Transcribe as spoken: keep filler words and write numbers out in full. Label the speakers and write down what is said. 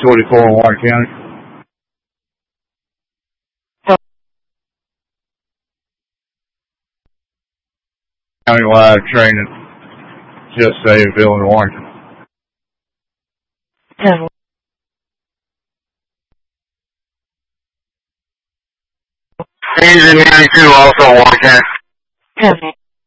Speaker 1: twenty-four in Warren County. Countywide training, just Fayetteville and Warrenton.
Speaker 2: ten.
Speaker 3: Engine ninety-two, also Warren County.
Speaker 2: ten.